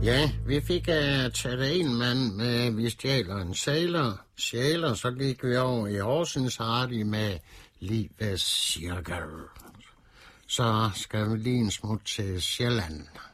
Ja, vi fik taget en mand med, vi stjæler en sjæler, så gik vi over i Horsens Hardy med livets cirkel. Så skal vi lige en smut til Sjælland.